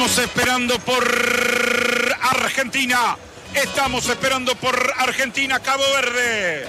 Estamos esperando por Argentina. Estamos esperando por Argentina, Cabo Verde.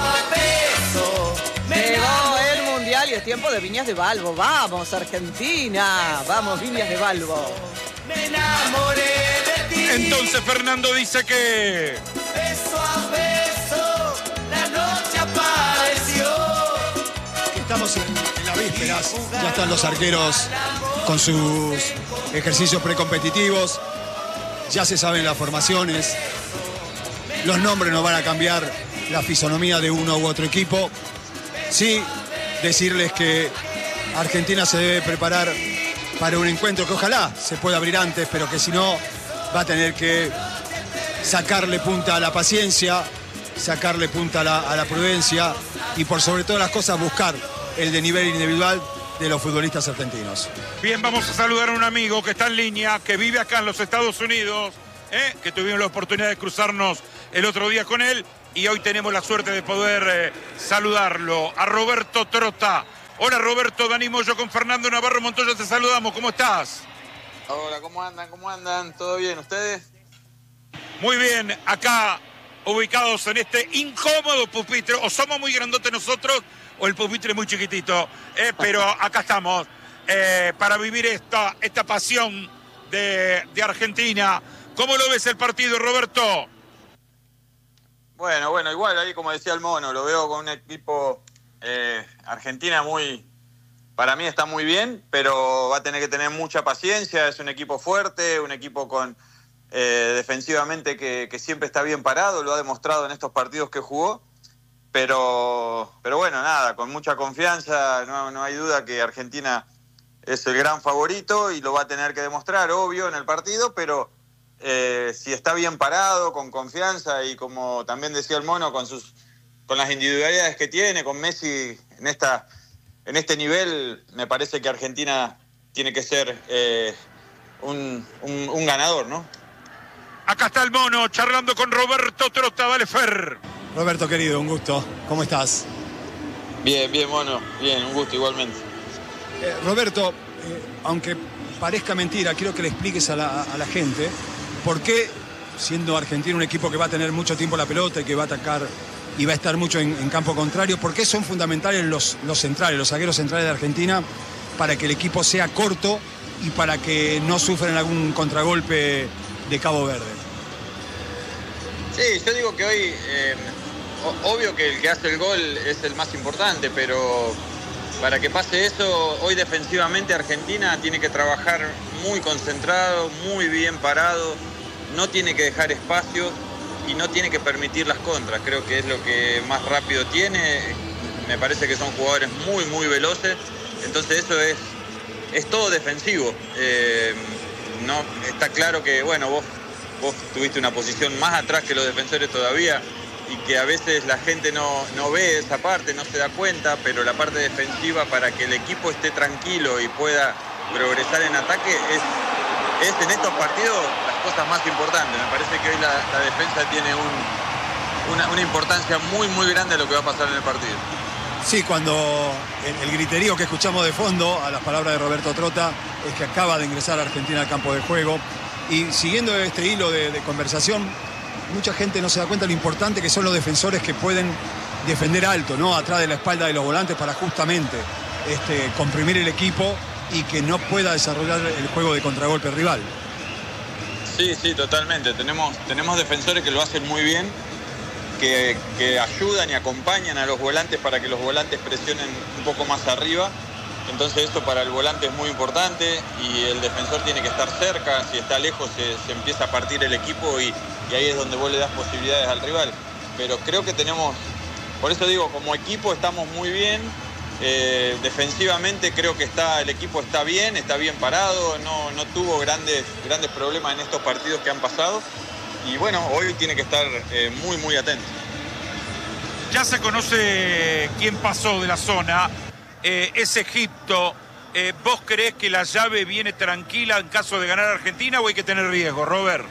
Llegó el Mundial y es tiempo de Viñas de Balbo. Vamos, Argentina. Vamos, Viñas de Balbo. Me enamoré de ti. Entonces Fernando dice que... Beso a beso, la noche apareció. Estamos en las vísperas. Ya están los arqueros con sus ejercicios precompetitivos. Ya se saben las formaciones. Los nombres no van a cambiar la fisonomía de uno u otro equipo. Sí, decirles que Argentina se debe preparar para un encuentro que ojalá se pueda abrir antes, pero que si no va a tener que sacarle punta a la paciencia, sacarle punta a la prudencia y por sobre todas las cosas buscar el de nivel individual de los futbolistas argentinos. Bien, vamos a saludar a un amigo que está en línea, que vive acá en los Estados Unidos, que tuvimos la oportunidad de cruzarnos el otro día con él y hoy tenemos la suerte de poder saludarlo, a Roberto Trota. Hola Roberto, Dani Moyo con Fernando Navarro Montoya, te saludamos, ¿cómo estás? Hola, ¿cómo andan? ¿Cómo andan? ¿Todo bien? ¿Ustedes? Muy bien, acá ubicados en este incómodo pupitre, o somos muy grandotes nosotros o el pupitre es muy chiquitito, pero acá estamos para vivir esta pasión de Argentina. ¿Cómo lo ves el partido, Roberto? Bueno, igual ahí como decía el Mono, lo veo con un equipo Argentina para mí está muy bien, pero va a tener que tener mucha paciencia, es un equipo fuerte, un equipo con defensivamente que siempre está bien parado, lo ha demostrado en estos partidos que jugó, pero bueno, nada, con mucha confianza, no hay duda que Argentina es el gran favorito y lo va a tener que demostrar, obvio, en el partido, pero si está bien parado, con confianza y como también decía el Mono, con las individualidades que tiene, con Messi en este nivel, me parece que Argentina tiene que ser un ganador, ¿no? Acá está el Mono charlando con Roberto Trota, dale Fer. Roberto querido, un gusto. ¿Cómo estás? Bien, Mono. Bien, un gusto igualmente. Roberto, aunque parezca mentira, quiero que le expliques a la gente por qué, siendo Argentina un equipo que va a tener mucho tiempo la pelota y que va a atacar y va a estar mucho en campo contrario, por qué son fundamentales los centrales, los zagueros centrales de Argentina para que el equipo sea corto y para que no sufran algún contragolpe de Cabo Verde. Sí, yo digo que hoy, obvio que el que hace el gol es el más importante, pero para que pase eso, hoy defensivamente Argentina tiene que trabajar muy concentrado, muy bien parado, no tiene que dejar espacios y no tiene que permitir las contras. Creo que es lo que más rápido tiene, me parece que son jugadores muy veloces, entonces eso es todo defensivo. No, está claro que, bueno, vos tuviste una posición más atrás que los defensores todavía y que a veces la gente no ve esa parte, no se da cuenta, pero la parte defensiva para que el equipo esté tranquilo y pueda progresar en ataque es en estos partidos las cosas más importantes. Me parece que hoy la defensa tiene una importancia muy grande en lo que va a pasar en el partido. Sí, cuando el griterío que escuchamos de fondo a las palabras de Roberto Trota es que acaba de ingresar a Argentina al campo de juego. Y siguiendo este hilo de conversación, mucha gente no se da cuenta de lo importante que son los defensores que pueden defender alto, ¿no? Atrás de la espalda de los volantes para justamente comprimir el equipo y que no pueda desarrollar el juego de contragolpe rival. Sí, totalmente. Tenemos defensores que lo hacen muy bien, que ayudan y acompañan a los volantes para que los volantes presionen un poco más arriba. Entonces eso para el volante es muy importante y el defensor tiene que estar cerca. Si está lejos se empieza a partir el equipo y ahí es donde vos le das posibilidades al rival. Pero creo que por eso digo, como equipo estamos muy bien. Defensivamente creo que el equipo está bien parado, no tuvo grandes problemas en estos partidos que han pasado. Y bueno, hoy tiene que estar muy atento. Ya se conoce quién pasó de la zona, es Egipto. ¿Vos creés que la llave viene tranquila en caso de ganar Argentina o hay que tener riesgo, Robert?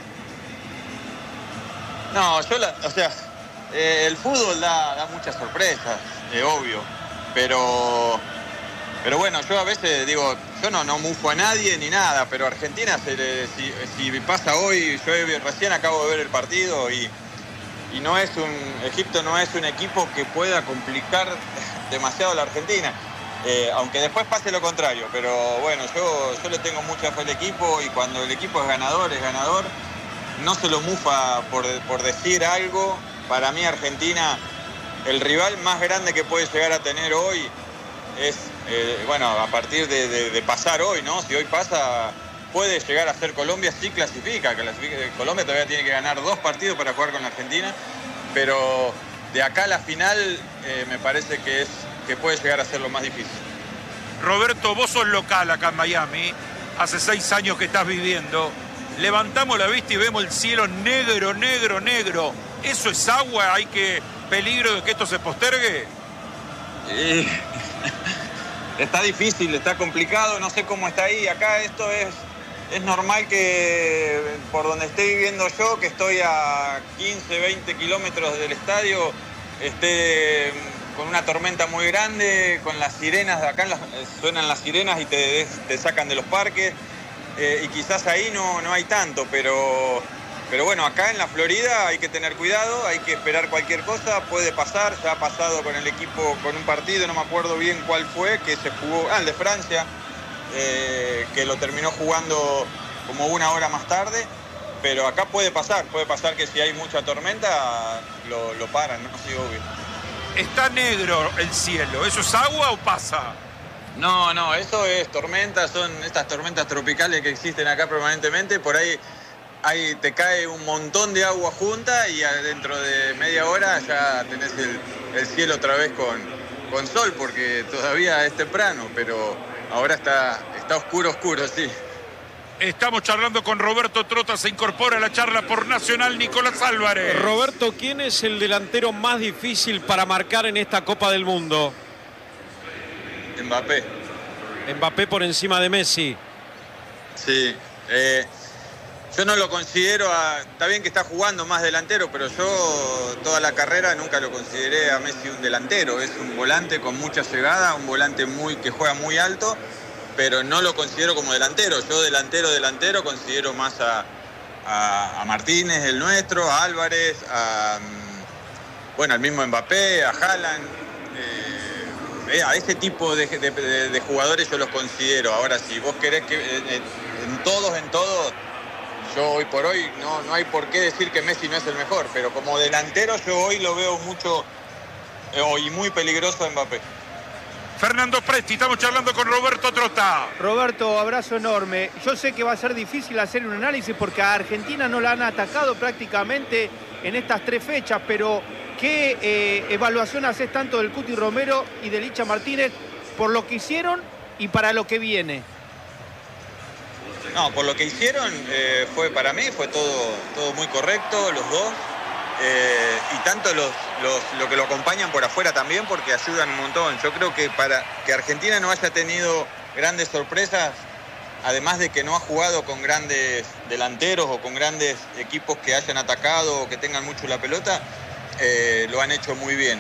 No, el fútbol da muchas sorpresas, obvio. Pero bueno, yo a veces digo, yo no mufo a nadie ni nada, pero Argentina, si pasa hoy, yo recién acabo de ver el partido y Egipto no es un equipo que pueda complicar demasiado a la Argentina. Aunque después pase lo contrario, pero bueno, yo le tengo mucha fe al equipo y cuando el equipo es ganador, no se lo mufa por decir algo. Para mí Argentina, el rival más grande que puede llegar a tener hoy es, a partir de pasar hoy, ¿no? Si hoy pasa, puede llegar a ser Colombia, sí clasifica. Colombia todavía tiene que ganar 2 partidos para jugar con la Argentina, pero de acá a la final me parece que puede llegar a ser lo más difícil. Roberto, vos sos local acá en Miami, hace 6 años que estás viviendo. Levantamos la vista y vemos el cielo negro, negro, negro. ¿Eso es agua? ¿Hay peligro de que esto se postergue? Está difícil, está complicado, no sé cómo está ahí. Acá esto es normal que por donde esté viviendo yo, que estoy a 15, 20 kilómetros del estadio, esté con una tormenta muy grande, con las sirenas de acá, suenan las sirenas y te sacan de los parques, y quizás ahí no hay tanto, pero bueno, acá en la Florida hay que tener cuidado, hay que esperar cualquier cosa, puede pasar, ya ha pasado con el equipo, con un partido, no me acuerdo bien cuál fue, que se jugó, el de Francia, que lo terminó jugando como 1 hora más tarde, pero acá puede pasar que si hay mucha tormenta lo paran, ¿no? Sí, obvio. Está negro el cielo, ¿eso es agua o pasa? No, eso es tormenta, son estas tormentas tropicales que existen acá permanentemente, por ahí te cae un montón de agua junta y dentro de media hora ya tenés el cielo otra vez con sol, porque todavía es temprano, pero ahora está oscuro, sí. Estamos charlando con Roberto Trota, se incorpora a la charla por Nacional Nicolás Álvarez. Roberto, ¿quién es el delantero más difícil para marcar en esta Copa del Mundo? Mbappé. Mbappé por encima de Messi. Sí, yo no lo considero, está bien que está jugando más delantero, pero yo toda la carrera nunca lo consideré a Messi un delantero. Es un volante con mucha llegada, un volante que juega muy alto, pero no lo considero como delantero. Yo delantero considero más a Martínez, el nuestro, a Álvarez, al mismo Mbappé, a Haaland. A ese tipo de jugadores yo los considero. Ahora, si vos querés que en todos, yo hoy por hoy no hay por qué decir que Messi no es el mejor, pero como delantero yo hoy lo veo mucho y muy peligroso a Mbappé. Fernando Presti, estamos charlando con Roberto Trota. Roberto, abrazo enorme. Yo sé que va a ser difícil hacer un análisis porque a Argentina no la han atacado prácticamente en estas 3 fechas, pero ¿qué evaluación haces tanto del Cuti Romero y del Licha Martínez por lo que hicieron y para lo que viene? No, por lo que hicieron, para mí fue todo muy correcto, los dos. Y tanto lo que lo acompañan por afuera también, porque ayudan un montón. Yo creo que para que Argentina no haya tenido grandes sorpresas, además de que no ha jugado con grandes delanteros o con grandes equipos que hayan atacado o que tengan mucho la pelota, lo han hecho muy bien.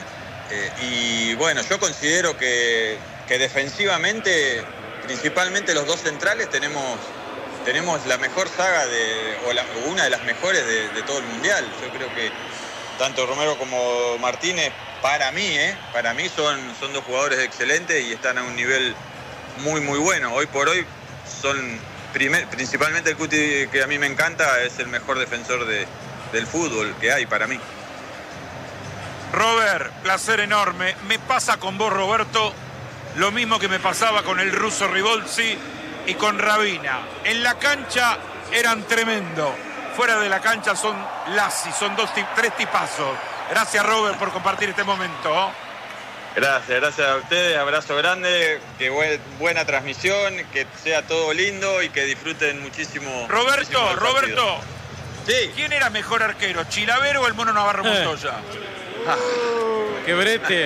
Y bueno, yo considero que defensivamente, principalmente los 2 centrales, tenemos la mejor saga o una de las mejores de todo el Mundial. Yo creo que tanto Romero como Martínez, para mí son 2 jugadores excelentes y están a un nivel muy, muy bueno. Hoy por hoy son, principalmente el Cuti, que a mí me encanta, es el mejor defensor del fútbol que hay para mí. Robert, placer enorme. Me pasa con vos, Roberto, lo mismo que me pasaba con el ruso Ribolzi y con Rabina. En la cancha eran tremendos. Fuera de la cancha son Lassi, son 3 tipazos. Gracias, Robert, por compartir este momento. Gracias a ustedes, abrazo grande, que buena transmisión, que sea todo lindo y que disfruten muchísimo. Roberto, sí. ¿Quién era mejor arquero, Chilavero o el Mono Navarro Montoya? ¡Qué brete!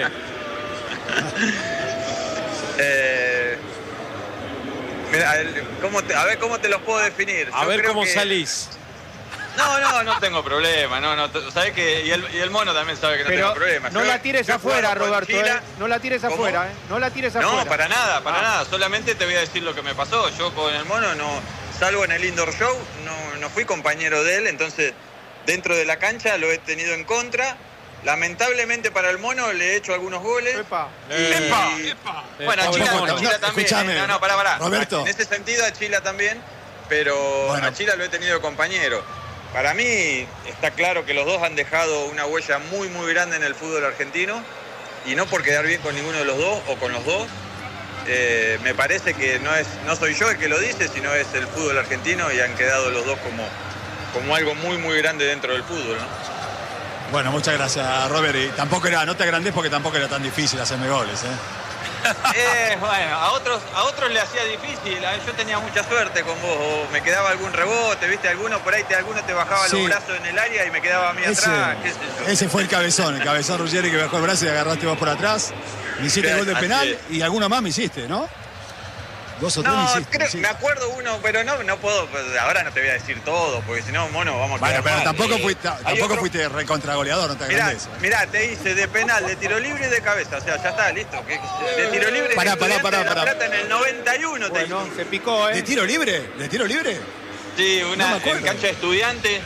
Mira, a ver cómo te los puedo definir. A ver cómo salís. No tengo problema. ¿Sabés que y el mono también sabe que no tengo problema. No la tires afuera, Roberto, No la tires afuera, No la tires afuera. No, para nada. Solamente te voy a decir lo que me pasó. Yo con el mono salvo en el indoor show, no fui compañero de él, entonces dentro de la cancha lo he tenido en contra. Lamentablemente para el mono le he hecho algunos goles. ¡Epa! Bueno, a Chila también. Escúchame, Pará. Roberto. En ese sentido a Chila también, pero a Chila lo he tenido de compañero. Para mí está claro que los dos han dejado una huella muy, muy grande en el fútbol argentino, y no por quedar bien con ninguno de los dos o con los dos. Me parece que no soy yo el que lo dice, sino es el fútbol argentino, y han quedado los dos como algo muy, muy grande dentro del fútbol, ¿no? Bueno, muchas gracias, Robert. Y tampoco no te agrandes porque tampoco era tan difícil hacerme goles, Bueno, a otros le hacía difícil. Yo tenía mucha suerte con vos. O me quedaba algún rebote, ¿viste? Alguno por ahí, alguno te bajaba los brazos en el área y me quedaba a mí atrás. ¿Qué sé yo? Ese fue el cabezón Ruggeri, que bajó el brazo y agarraste vos por atrás. Me hiciste el gol de penal y alguno más me hiciste, ¿no? 2 o 3 me hiciste. Sí. Me acuerdo uno, pero no puedo. Ahora no te voy a decir todo, porque si no, mono, vamos a quedar pero mal. tampoco fuiste recontragoleador, no te agrandes. Mirá, te hice de penal, de tiro libre y de cabeza. O sea, ya está, listo. De tiro libre. Pará. Plata en el 91 te hice. Se picó, ¿De tiro libre? Sí, en cancha de Estudiantes.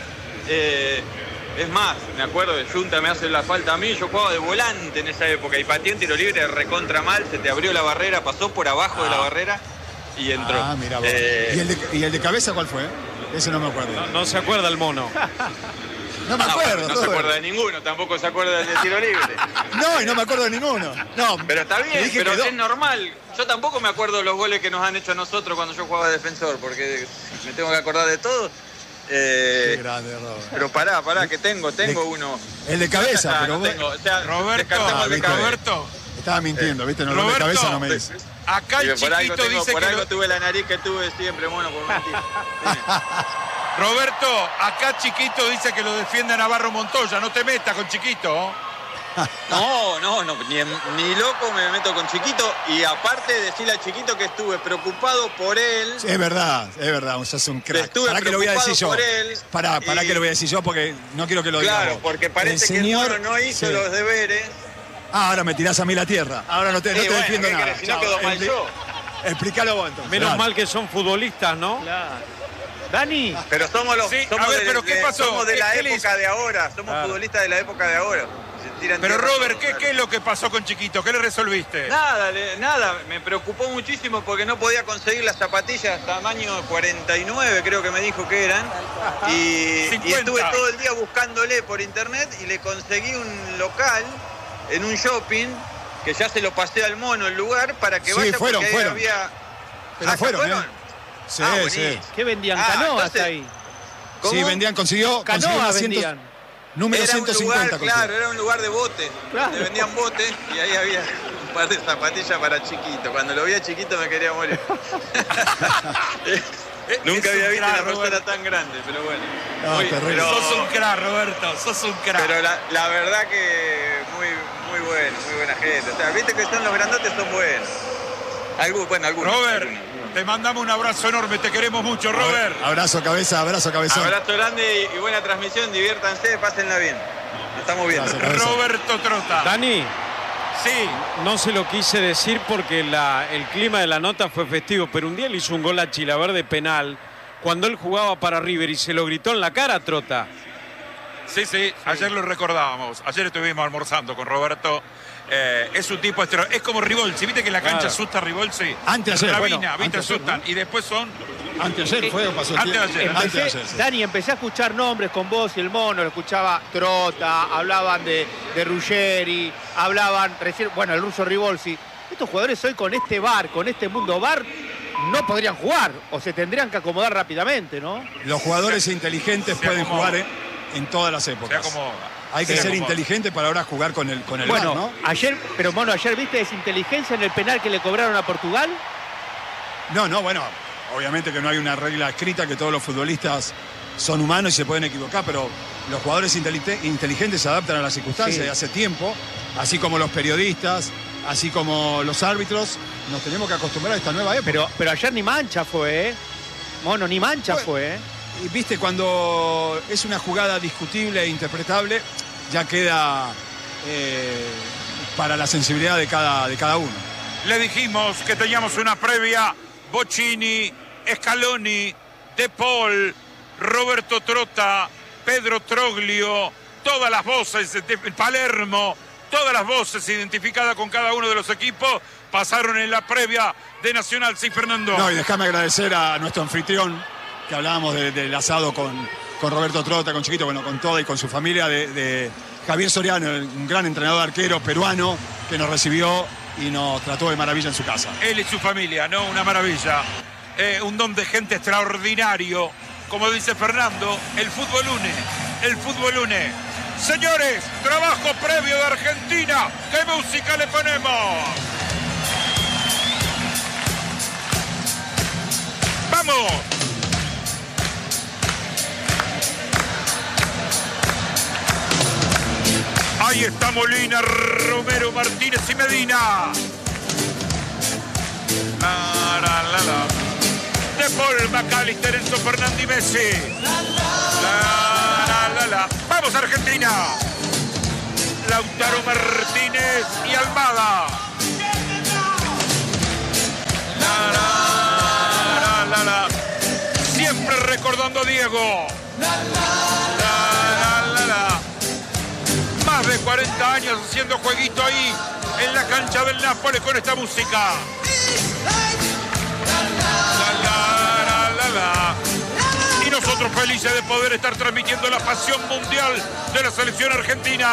Es más, me acuerdo de Junta me hace la falta a mí, yo jugaba de volante en esa época y pateé un tiro libre recontra mal, se te abrió la barrera, pasó por abajo de la barrera y entró. Mira vos. ¿Y el de cabeza cuál fue? Ese no me acuerdo. No se acuerda el mono. No me acuerdo. No se acuerda de ninguno, tampoco se acuerda del de tiro libre. No me acuerdo de ninguno. No, pero está bien, pero es normal. Yo tampoco me acuerdo de los goles que nos han hecho a nosotros cuando yo jugaba de defensor, porque me tengo que acordar de todo. Qué grande, Robert. Pero pará, que tengo uno. El de cabeza, pero no tengo, Roberto. Estaba mintiendo, ¿viste? No, el de cabeza no me dice. Acá el chiquito dice por que... algo tuve la nariz que tuve siempre, mono, por mentir. Roberto, acá Chiquito dice que lo defiende Navarro Montoya. No te metas con Chiquito. No, ni loco me meto con Chiquito. Y aparte decirle a Chiquito que estuve preocupado por él. Sí, es verdad, o sea, es un crack. Para que lo voy a decir yo. Para que lo voy a decir yo porque no quiero que lo diga. Claro, porque parece que el mono no hizo los deberes. Ahora me tirás a mí la tierra. Ahora no te defiendo nada. Si no quedó mal yo. Explícalo vos entonces. Menos mal que son futbolistas, ¿no? Claro. Dani. Pero somos ¿qué pasó? Somos de la época de ahora. Somos futbolistas de la época de ahora. Pero Robert, ¿qué es lo que pasó con Chiquito? ¿Qué le resolviste? Nada, me preocupó muchísimo porque no podía conseguir las zapatillas tamaño 49, creo que me dijo que eran. Y estuve todo el día buscándole por internet y le conseguí un local en un shopping que ya se lo pasé al mono el lugar para que vaya fueron. porque ahí había... Pero fueron. Sí. ¿Qué vendían? Canoas ahí. ¿Cómo? Sí, consiguió Canoas vendían. Número era 150. Un lugar, claro, era un lugar de bote. Claro. Donde vendían botes y ahí había un par de zapatillas para Chiquito. Cuando lo vi a Chiquito me quería morir. Nunca había visto una persona tan grande, pero bueno. Terrible. Sos un crack, Roberto, sos un crack. Pero la verdad que muy buena gente. O sea, viste que son los grandotes, son buenos. Algunos. Robert, te mandamos un abrazo enorme, te queremos mucho, Robert. Abrazo cabezón. Abrazo grande y buena transmisión, diviértanse, pásenla bien. Estamos viendo. Roberto Trota. Dani. Sí. No se lo quise decir porque el clima de la nota fue festivo, pero un día le hizo un gol a Chilaverde penal cuando él jugaba para River y se lo gritó en la cara, Trota. Sí, ayer lo recordábamos. Ayer estuvimos almorzando con Roberto. Es un tipo es como Rivolsi, viste que en la cancha asusta a Rivolsi. Anteayer, Rabina, viste, anteayer, asustan. ¿no? Y después son... Anteayer fue o pasó el tiempo. Anteayer. Dani, empecé a escuchar nombres con vos y el mono, lo escuchaba Trota, hablaban de Ruggeri, hablaban recién, el ruso Rivolsi. Estos jugadores hoy con este bar, con este mundo bar, no podrían jugar o se tendrían que acomodar rápidamente, ¿no? Los jugadores inteligentes pueden jugar en todas las épocas. Hay que ser inteligente para ahora jugar con el VAR, ¿no? Ayer viste esa inteligencia en el penal que le cobraron a Portugal. Obviamente que no hay una regla escrita, que todos los futbolistas son humanos y se pueden equivocar, pero los jugadores inteligentes se adaptan a las circunstancias de hace tiempo, así como los periodistas, así como los árbitros, nos tenemos que acostumbrar a esta nueva época. Pero ayer ni mancha fue, Mono, ni mancha fue, y viste, cuando es una jugada discutible e interpretable, ya queda para la sensibilidad de cada uno. Le dijimos que teníamos una previa. Bocchini, Scaloni, De Paul, Roberto Trotta, Pedro Troglio, todas las voces de Palermo, todas las voces identificadas con cada uno de los equipos pasaron en la previa de Nacional. Sí, Fernando. No, y déjame agradecer a nuestro anfitrión, que hablábamos del asado con Roberto Trotta, con Chiquito, bueno, con toda y con su familia, de Javier Soriano, un gran entrenador arquero peruano que nos recibió y nos trató de maravilla en su casa. Él y su familia, ¿no? Una maravilla. Un don de gente extraordinario. Como dice Fernando, el fútbol une. El fútbol une. Señores, trabajo previo de Argentina. ¿Qué música le ponemos? ¡Vamos! Ahí está Molina, Romero, Martínez y Medina. De Paul, McAllister, Enzo Fernández y Messi. ¡Vamos, Argentina! Lautaro Martínez y Almada. Siempre recordando a Diego. Más de 40 años haciendo jueguito ahí en la cancha del Nápoles con esta música. Y nosotros felices de poder estar transmitiendo la pasión mundial de la selección argentina.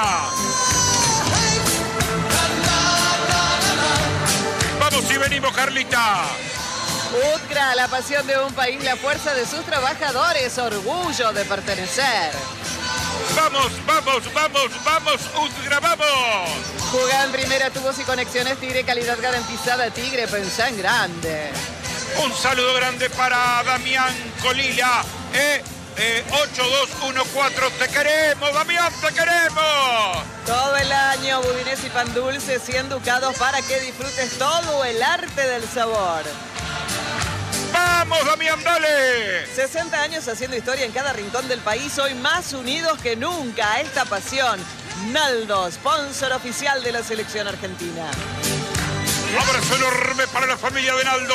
Vamos y venimos, Carlita. UTCRA, la pasión de un país, la fuerza de sus trabajadores, orgullo de pertenecer. Vamos, vamos, vamos, vamos, UTCRA, vamos. Juega en primera, tubos y conexiones Tigre, calidad garantizada. Tigre, pensá en grande. Un saludo grande para Damián Colila. 8214, te queremos, Damián, te queremos. Todo el año, budines y pan dulce, 100 ducados para que disfrutes todo el arte del sabor. ¡Vamos, Damián, dale! 60 años haciendo historia en cada rincón del país, hoy más unidos que nunca a esta pasión. Naldo, sponsor oficial de la selección argentina. Abrazo enorme para la familia de Naldo.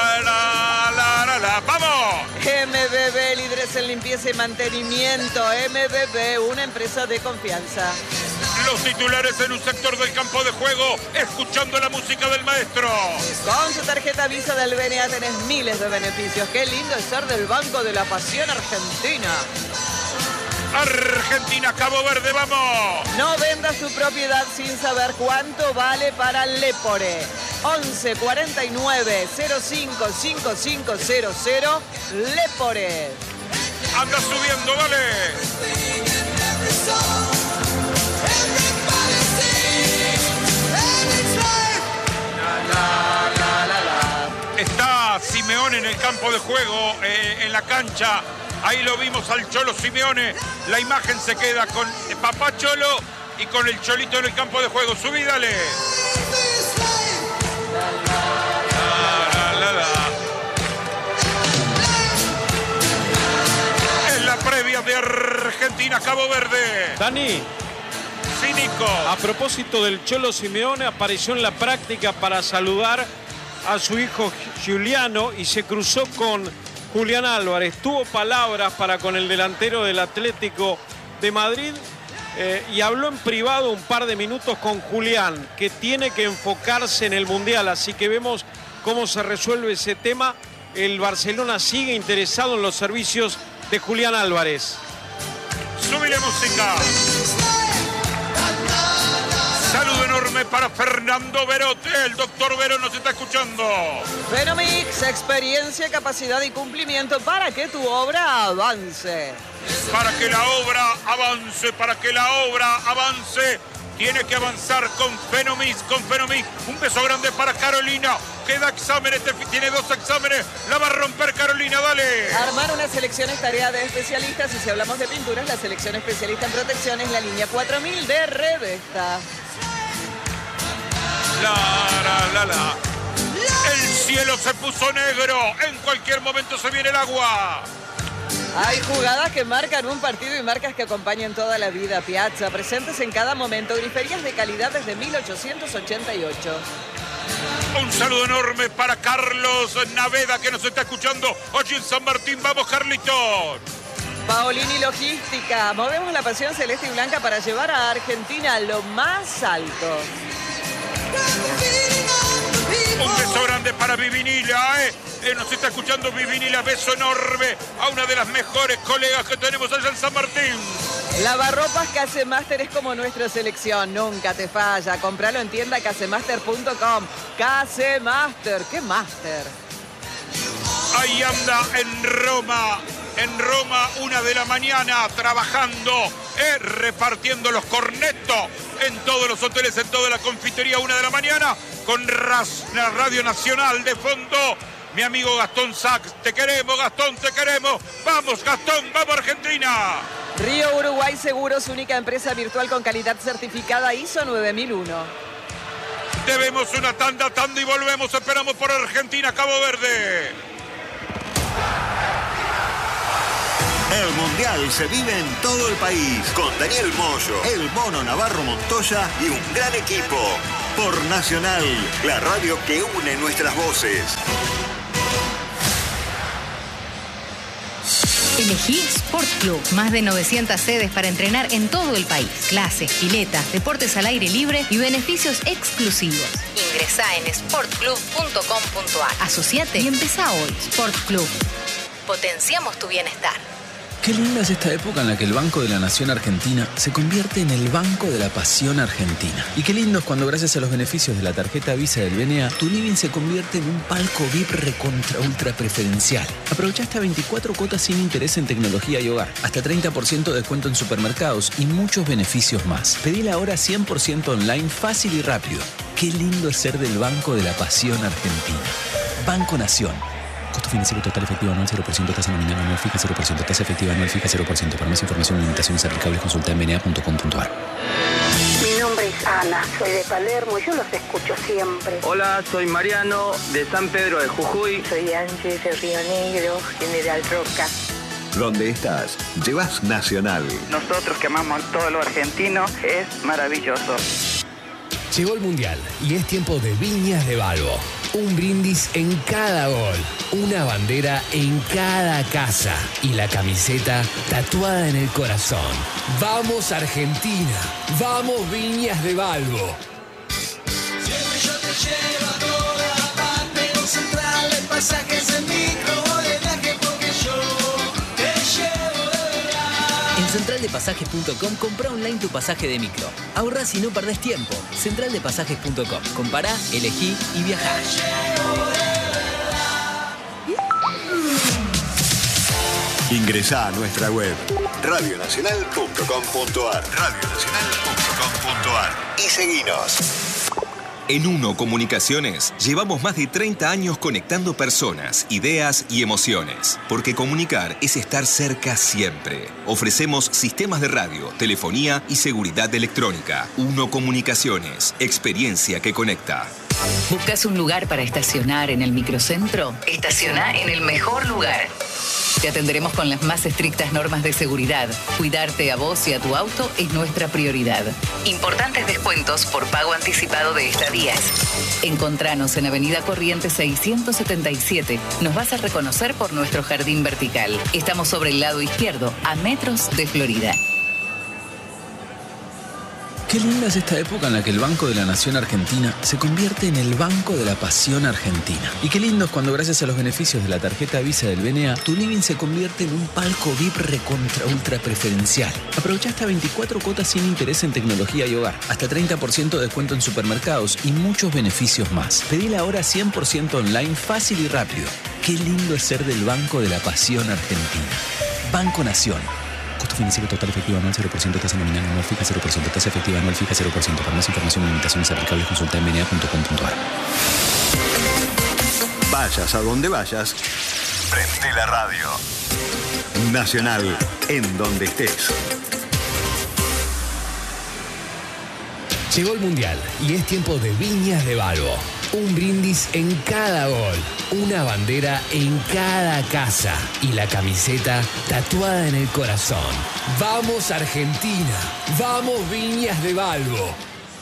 ¡Vamos! MBB, líderes en limpieza y mantenimiento. MBB, una empresa de confianza. Los titulares en un sector del campo de juego, escuchando la música del maestro. Con su tarjeta Visa del BNA tenés miles de beneficios. Qué lindo es ser del Banco de la Pasión Argentina. Argentina, Cabo Verde, vamos. No vendas tu propiedad sin saber cuánto vale para Lepore. 11 49 05 5500 Lepore. Anda subiendo, dale. Está Simeone en el campo de juego, en la cancha. Ahí lo vimos al Cholo Simeone. La imagen se queda con papá Cholo y con el Cholito en el campo de juego. Subí, dale. Es la previa de Argentina, Cabo Verde. Dani. Sí, Nico. A propósito del Cholo Simeone, apareció en la práctica para saludar a su hijo Giuliano y se cruzó con Julián Álvarez. Tuvo palabras para con el delantero del Atlético de Madrid y habló en privado un par de minutos con Julián, que tiene que enfocarse en el Mundial. Así que vemos cómo se resuelve ese tema. El Barcelona sigue interesado en los servicios de Julián Álvarez. Súbile música. Saludo enorme para Fernando Verote. El doctor Vero nos está escuchando. Fenomix, experiencia, capacidad y cumplimiento para que tu obra avance. Para que la obra avance, para que la obra avance, tiene que avanzar con Fenomix, con Fenomix. Un beso grande para Carolina, que da exámenes, tiene 2 exámenes, la va a romper Carolina, dale. Armar una selección es tarea de especialistas y si hablamos de pinturas, la selección especialista en protección es la línea 4000 de Revesta. El cielo se puso negro, en cualquier momento se viene el agua. Hay jugadas que marcan un partido y marcas que acompañan toda la vida. Piazza, presentes en cada momento. Griferías de calidad desde 1888. Un saludo enorme para Carlos Naveda, que nos está escuchando hoy en San Martín. ¡Vamos, Carlitos! Paolini Logística. Movemos la pasión celeste y blanca para llevar a Argentina a lo más alto. Un beso grande para Vivinila, nos está escuchando Vivinila, beso enorme a una de las mejores colegas que tenemos allá en San Martín. Lavarropas Casemaster es como nuestra selección, nunca te falla. Compralo en tienda casemaster.com. Casemaster, ¿qué máster? Ahí anda en Roma, 1 de la mañana, trabajando, repartiendo los cornetos en todos los hoteles, en toda la confitería, 1 de la mañana, con la Radio Nacional de fondo. Mi amigo Gastón Sachs, te queremos, Gastón, te queremos. Vamos, Gastón, vamos, Argentina. Río Uruguay Seguros, única empresa virtual con calidad certificada ISO 9001. Debemos una tanda y volvemos. Esperamos por Argentina, Cabo Verde. El Mundial se vive en todo el país con Daniel Moyo, el Mono Navarro Montoya y un gran equipo. Por Nacional, la radio que une nuestras voces. Elegí Sport Club. Más de 900 sedes para entrenar en todo el país. Clases, piletas, deportes al aire libre y beneficios exclusivos. Ingresá en sportclub.com.ar. Asociate y empezá hoy. Sport Club. Potenciamos tu bienestar. Qué linda es esta época en la que el Banco de la Nación Argentina se convierte en el Banco de la Pasión Argentina. Y qué lindo es cuando, gracias a los beneficios de la tarjeta Visa del BNA, tu living se convierte en un palco VIP recontra ultra preferencial. Aprovecha hasta 24 cuotas sin interés en tecnología y hogar, hasta 30% de descuento en supermercados y muchos beneficios más. Pedila ahora 100% online, fácil y rápido. Qué lindo es ser del Banco de la Pasión Argentina. Banco Nación. Costo financiero total efectivo anual 0%, tasa nominal anual fija 0%, tasa efectiva anual fija 0%. Para más información y limitaciones aplicables consulta en bna.com.ar. Mi nombre es Ana, soy de Palermo y yo los escucho siempre. Hola, soy Mariano de San Pedro de Jujuy. Soy Angie de Río Negro, General Roca. Donde estás, llevas Nacional. Nosotros que amamos todo lo argentino, es maravilloso. Llegó el Mundial y es tiempo de Viñas de Balbo. Un brindis en cada gol, una bandera en cada casa y la camiseta tatuada en el corazón. ¡Vamos Argentina! ¡Vamos Viñas de Balbo! Siempre yo te llevo a toda parte, en Central en pasajes en micro de viaje porque yo te llevo de verdad. En centraldepasajes.com compra online tu pasaje de micro. Ahorrás y no perdés tiempo. Centraldepasajes.com. Compará, elegí y viajá. Ingresá a nuestra web radionacional.com.ar y seguinos. En Uno Comunicaciones llevamos más de 30 años conectando personas, ideas y emociones. Porque comunicar es estar cerca siempre. Ofrecemos sistemas de radio, telefonía y seguridad electrónica. Uno Comunicaciones, experiencia que conecta. ¿Buscas un lugar para estacionar en el microcentro? Estaciona en el mejor lugar. Te atenderemos con las más estrictas normas de seguridad. Cuidarte a vos y a tu auto es nuestra prioridad. Importantes descuentos por pago anticipado de estadías. Encontranos en Avenida Corrientes 677. Nos vas a reconocer por nuestro jardín vertical. Estamos sobre el lado izquierdo, a metros de Florida. Qué linda es esta época en la que el Banco de la Nación Argentina se convierte en el Banco de la Pasión Argentina. Y qué lindo es cuando, gracias a los beneficios de la tarjeta Visa del BNA, tu living se convierte en un palco VIP recontra ultra preferencial. Aprovecha hasta 24 cuotas sin interés en tecnología y hogar, hasta 30% de descuento en supermercados y muchos beneficios más. Pedila ahora 100% online, fácil y rápido. Qué lindo es ser del Banco de la Pasión Argentina. Banco Nación. Costo financiero total efectivo anual 0%, tasa nominal anual fija 0%, tasa efectiva anual fija 0%. Para más información y limitaciones aplicables consulta en bna.com.ar. Vayas a donde vayas, prende la radio. Nacional, en donde estés. Llegó el Mundial y es tiempo de Viñas de Balbo. Un brindis en cada gol, una bandera en cada casa y la camiseta tatuada en el corazón. ¡Vamos Argentina! ¡Vamos Viñas de Balbo!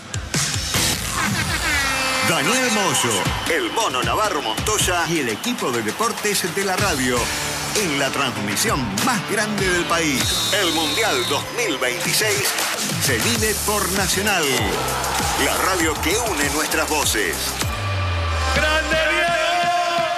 Daniel Moyo, el Mono Navarro Montoya y el equipo de deportes de la radio en la transmisión más grande del país. El Mundial 2026 se vive por Nacional, la radio que une nuestras voces. ¡Grande!